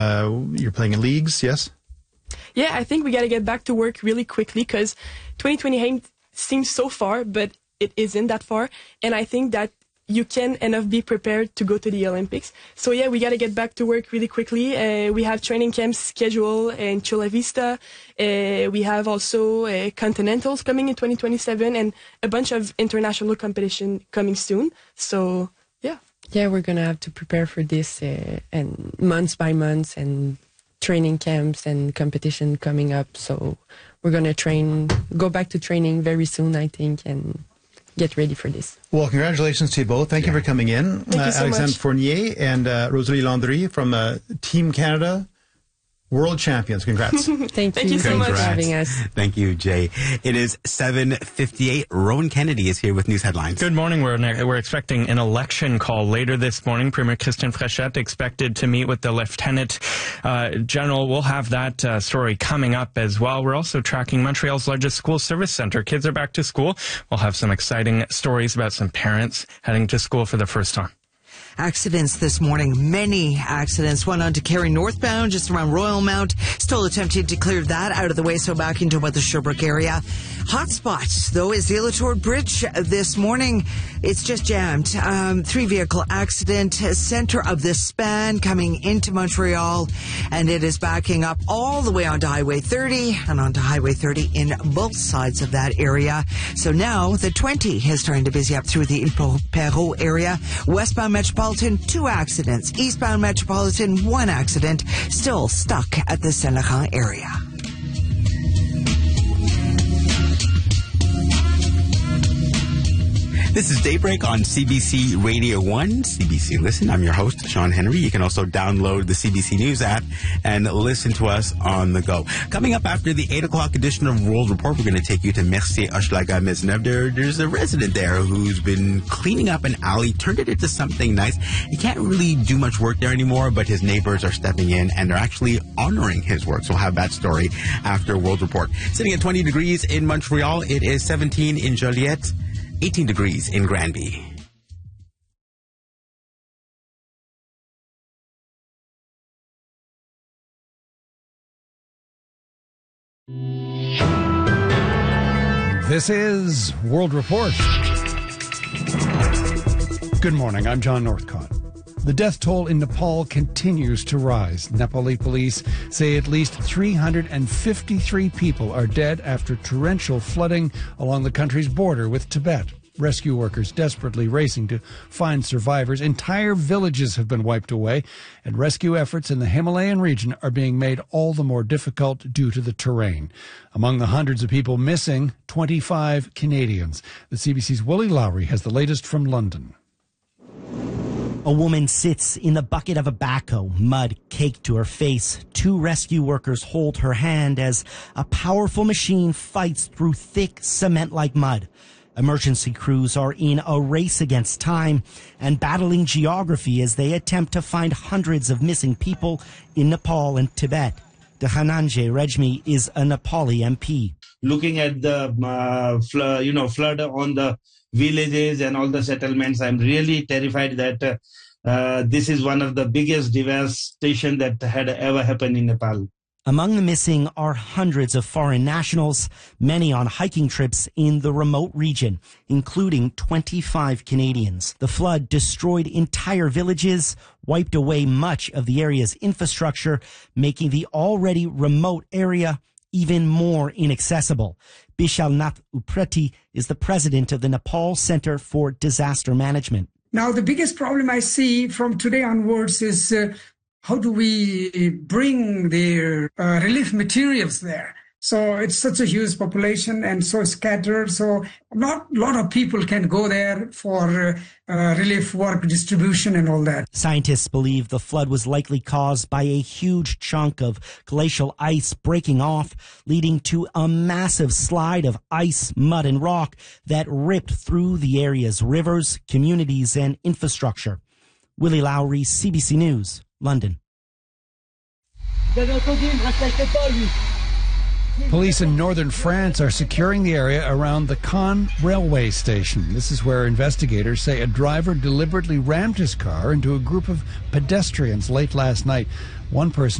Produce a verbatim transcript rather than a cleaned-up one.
Uh, you're playing in leagues, yes? Yeah, I think we got to get back to work really quickly because twenty twenty-eight seems so far, but it isn't that far. And I think that you can enough be prepared to go to the Olympics. So yeah, we got to get back to work really quickly. Uh, we have training camps scheduled in Chula Vista. Uh, we have also uh, Continentals coming in twenty twenty-seven and a bunch of international competition coming soon. So yeah. Yeah, we're going to have to prepare for this uh, and months by months and training camps and competition coming up. So we're going to train, go back to training very soon, I think, and get ready for this. Well, congratulations to you both. Thank yeah. you for coming in. Thank uh, you so Alexandre much. Fournier and uh, Rosalie Landry from uh, Team Canada. World champions. Congrats. Thank, Thank you you so Congrats. much for having us. Thank you, Jay. It is seven fifty-eight. Rowan Kennedy is here with news headlines. Good morning. We're, we're expecting an election call later this morning. Premier Christian Fréchette expected to meet with the Lieutenant uh, General. We'll have that uh, story coming up as well. We're also tracking Montreal's largest school service center. Kids are back to school. We'll have some exciting stories about some parents heading to school for the first time. Accidents this morning, many accidents. One on to Carey northbound, just around Royal Mount. Still attempting to clear that out of the way, so back into about the Sherbrooke area. Hotspot, though, is the Elatour Bridge this morning. It's just jammed. Um, three vehicle accident, center of the span coming into Montreal, and it is backing up all the way onto Highway thirty and onto Highway thirty in both sides of that area. So now the twenty is starting to busy up through the Perrault area. Westbound Metropolitan, two accidents. Eastbound Metropolitan, one accident. Still stuck at the Saint-Laurent area. This is Daybreak on C B C Radio one, C B C Listen. I'm your host, Sean Henry. You can also download the C B C News app and listen to us on the go. Coming up after the eight o'clock edition of World Report, we're going to take you to Mercier Hochelaga Maisonneuve. There, there's a resident there who's been cleaning up an alley, turned it into something nice. He can't really do much work there anymore, but his neighbors are stepping in and they're actually honoring his work. So we'll have that story after World Report. Sitting at twenty degrees in Montreal, it is seventeen in Joliette. eighteen degrees in Granby. This is World Report. Good morning, I'm John Northcott. The death toll in Nepal continues to rise. Nepali police say at least three hundred fifty-three people are dead after torrential flooding along the country's border with Tibet. Rescue workers desperately racing to find survivors. Entire villages have been wiped away, and rescue efforts in the Himalayan region are being made all the more difficult due to the terrain. Among the hundreds of people missing, twenty-five Canadians. The C B C's Willie Lowry has the latest from London. A woman sits in the bucket of a backhoe, mud caked to her face. Two rescue workers hold her hand as a powerful machine fights through thick cement-like mud. Emergency crews are in a race against time and battling geography as they attempt to find hundreds of missing people in Nepal and Tibet. Dhananjay Rajmi is a Nepali M P. Looking at the uh, flood, you know, flood on the villages and all the settlements, I'm really terrified that uh, uh, this is one of the biggest devastation that had ever happened in Nepal. Among the missing are hundreds of foreign nationals, many on hiking trips in the remote region, including twenty-five Canadians. The flood destroyed entire villages, wiped away much of the area's infrastructure, making the already remote area even more inaccessible. Bishalnath Uprati is the president of the Nepal Center for Disaster Management. Now, the biggest problem I see from today onwards is uh, how do we bring the uh, relief materials there? So it's such a huge population and so scattered. So not a lot of people can go there for uh, uh, relief work, distribution and all that. Scientists believe the flood was likely caused by a huge chunk of glacial ice breaking off, leading to a massive slide of ice, mud and rock that ripped through the area's rivers, communities and infrastructure. Willie Lowry, C B C News, London. Police in northern France are securing the area around the Caen railway station. This is where investigators say a driver deliberately rammed his car into a group of pedestrians late last night. One person